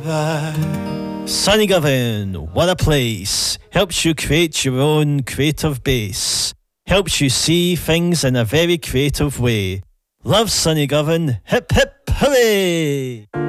Sunny Govan, what a place. Helps you create your own creative base. Helps you see things in a very creative way. Love Sunny Govan. Hip hip hooray!